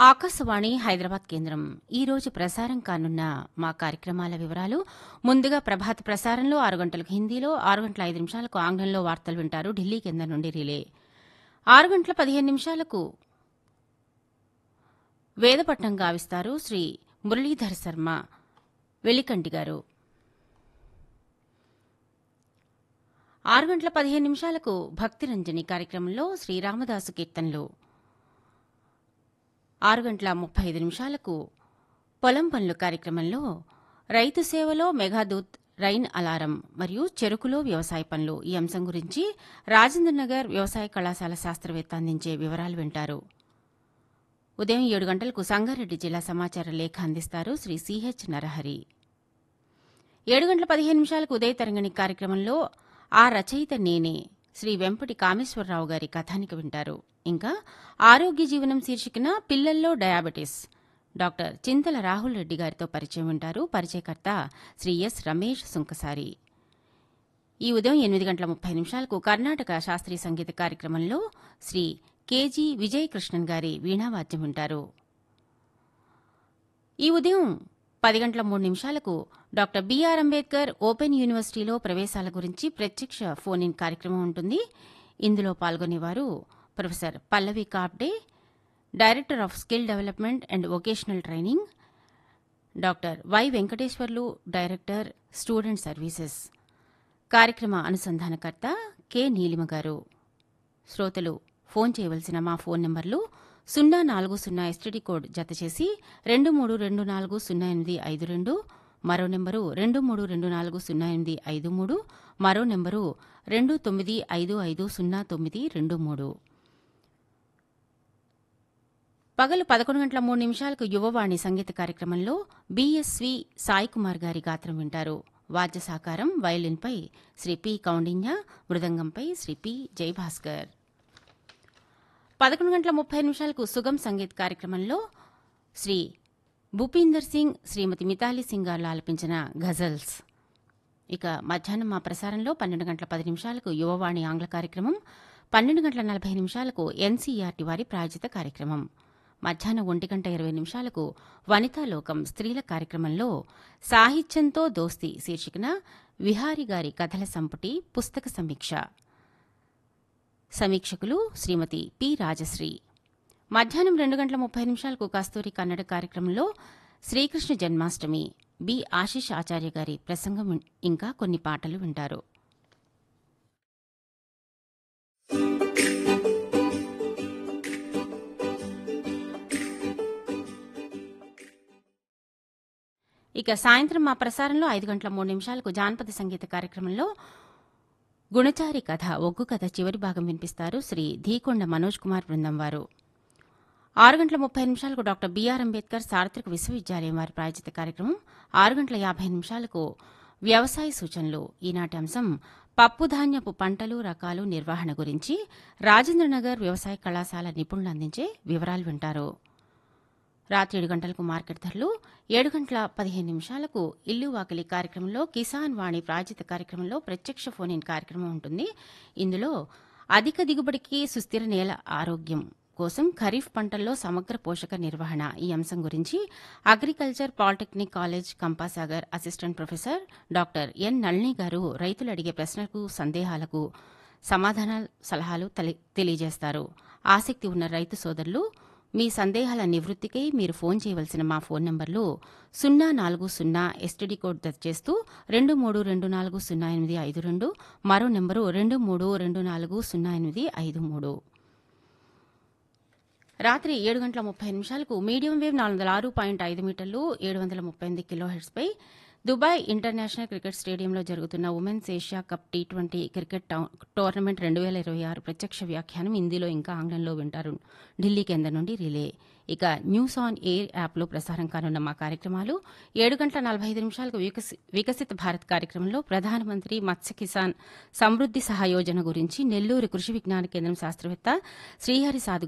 ఆకాశవాణి హైదరాబాద్ కేంద్రం ఈరోజు ప్రసారం కానున్న మా కార్యక్రమాల వివరాలు. ముందుగా ప్రభాత ప్రసారంలో 6 గంటలకు హిందీలో, 6 గంటల 5 నిమిషాలకు ఆంగ్లంలో వార్తలు వింటారు. ఢిల్లీ కేంద్రం నుండి రిలే. 6 గంటల 15 నిమిషాలకు వేదపట్నం గావిస్తారు శ్రీ మురళీధర్ శర్మ వెలికంటి గారు. 6 గంటల 15 నిమిషాలకు భక్తిరంజని కార్యక్రమంలో శ్రీ రామదాసు కీర్తనలు. 6 గంటల 35 నిమిషాలకు పొలం పనులు కార్యక్రమంలో రైతు సేవలో మెగాదూత్ రైన్ అలారం మరియు చెరుకులో వ్యవసాయ పనులు ఈ అంశం గురించి రాజేంద్రనగర్ వ్యవసాయ కళాశాల శాస్త్రవేత్త అందించే వివరాలు వింటారు. ఉదయం 7 గంటలకు సంగారెడ్డి జిల్లా సమాచార లేఖ అందిస్తారు శ్రీ సిహెచ్ నరహరి. 7 గంటల 15 నిమిషాలకు ఉదయ తరంగిణి కార్యక్రమంలో ఆ రచయిత నేనే శ్రీ వెంపటి కామేశ్వరరావు గారి కథానిక వింటారు. ఇంకా ఆరోగ్య జీవనం శీర్షికన పిల్లల్లో డయాబెటిస్ డాక్టర్ చింతల రాహుల్ రెడ్డి గారితో పరిచయం వింటారు. పరిచయకర్త శ్రీ ఎస్ రమేష్ సుంకసారి. ఈ ఉదయం 8 గంటల 30 నిమిషాలకు కర్ణాటక శాస్త్రీయ సంగీత కార్యక్రమంలో శ్రీ కెజి విజయకృష్ణన్ గారి వీణావాద్యం వింటారు. ఈ ఉదయం 10 గంటల 3 నిమిషాలకు డాక్టర్ బిఆర్ అంబేద్కర్ ఓపెన్ యూనివర్సిటీలో ప్రవేశాల గురించి ప్రత్యక్ష ఫోన్ ఇన్ కార్యక్రమం ఉంటుంది. ఇందులో పాల్గొనేవారు professor Pallavi కాప్డే, director of skill development and vocational training, doctor why Venkateswarlu, director student services. కార్యక్రమ అనుసంధానకర్త కె నీలిమ గారు. శ్రోతలు ఫోన్ చేయవలసిన మా ఫోన్ నంబర్లు 040 ఎస్టీడీ కోడ్ జతచేసి 23240852, మరో నెంబరు 23240853, మరో నెంబరు 29550923. పగలు 11 గంటల 3 నిమిషాలకు యువవాణి సంగీత కార్యక్రమంలో బిఎస్వి సాయి కుమార్ గారి గాత్రం వింటారు. వాద్య సహకారం వయలిన్పై శ్రీ పి కౌండిన్య, మృదంగంపై శ్రీ పి జయభాస్కర్. 11 గంటల 30 నిమిషాలకు సుగం సంగీత్ కార్యక్రమంలో శ్రీ భూపీందర్ సింగ్, శ్రీమతి మితాలి సింగ్ గారు ఆలపించిన గజల్స్. ఇక మధ్యాహ్నం మా ప్రసారంలో 12 గంటల 10 నిమిషాలకు యువవాణి ఆంగ్ల కార్యక్రమం, 12 గంటల 40 నిమిషాలకు ఎన్సీఆర్టీ వారి ప్రాయోజిత కార్యక్రమం. మధ్యాహ్నం 1 గంట 20 నిమిషాలకు వనితాలోకం స్త్రీల కార్యక్రమంలో సాహిత్యంతో దోస్తీ శీర్షికన విహారి గారి కథల సంపుటి పుస్తక సమీక్ష. సమీక్షకులు శ్రీమతి పి రాజశ్రీ. మధ్యాహ్నం 2 గంటల 30 నిమిషాలకు కస్తూరి కన్నడ కార్యక్రమంలో శ్రీకృష్ణ జన్మాష్టమి బి ఆశీష్ ఆచార్య గారి ప్రసంగం, ఇంకా కొన్ని పాటలు వింటారు. ఇక సాయంత్రం మా ప్రసారంలో 5 గంటల 3 నిమిషాలకు జానపద సంగీత కార్యక్రమంలో గుణచారి కథ, ఒగ్గు కథ చివరి భాగం వినిపిస్తారు శ్రీ ధీకొండ మనోజ్ కుమార్ బృందం వారు. 6 గంటల 30 నిమిషాలకు డాక్టర్ బిఆర్ అంబేద్కర్ సార్వత్రిక విశ్వవిద్యాలయం వారి ప్రాయోజిత కార్యక్రమం. 6 గంటల 50 నిమిషాలకు వ్యవసాయ సూచనలు. ఈనాటి అంశం పప్పుధాన్యపు పంటలు, రకాలు, నిర్వహణ గురించి రాజేంద్రనగర్ వ్యవసాయ కళాశాల నిపుణులు అందించే వివరాలు వింటారు. రాత్రి 7 గంటలకు మార్కెట్ ధరలు. 7 గంటల 15 నిమిషాలకు ఇల్లు వాకిలి కార్యక్రమంలో కిసాన్ వాణి ప్రాయోజిత కార్యక్రమంలో ప్రత్యక్ష ఫోన్ ఇన్ కార్యక్రమం ఉంటుంది. ఇందులో అధిక దిగుబడికి సుస్థిర నేల ఆరోగ్యం కోసం ఖరీఫ్ పంటల్లో సమగ్ర పోషక నిర్వహణ ఈ అంశం గురించి agriculture polytechnic college Kampasagar assistant professor doctor N Nalini గారు రైతులు అడిగే ప్రశ్నలకు, సందేహాలకు సమాధానాలు, సలహాలు తెలియజేస్తారు. ఆసక్తి ఉన్న రైతు సోదరులు మీ సందేహాల నివృత్తికై మీరు ఫోన్ చేయవలసిన మా ఫోన్ నంబర్లు 040 ఎస్టీడీ కోడ్ చేస్తూ 23240852, మరో నెంబరు 23240853. రాత్రి 7 గంటల 30 నిమిషాలకు మీడియం వేవ్ 406.5 మీటర్లు 738 కిలోహెర్ట్జ్పై దుబాయ్ ఇంటర్నేషనల్ క్రికెట్ స్టేడియంలో జరుగుతున్న women's Asia cup T20 cricket tournament 2026 ప్రత్యక్ష వ్యాఖ్యానం హిందీలో ఇంకా ఆంగ్లంలో వింటారు. ఢిల్లీ కేంద్రం నుండి రిలే. ఇక న్యూస్ ఆన్ ఎయిర్ యాప్లో ప్రసారం కానున్న మా కార్యక్రమాలు 7 గంటల 45 నిమిషాలకు వికసిత భారత్ కార్యక్రమంలో ప్రధానమంత్రి మత్స్య కిసాన్ సమృద్ది సహయోజన గురించి నెల్లూరు కృషి విజ్ఞాన కేంద్రం శాస్త్రవేత్త శ్రీహరి సాధు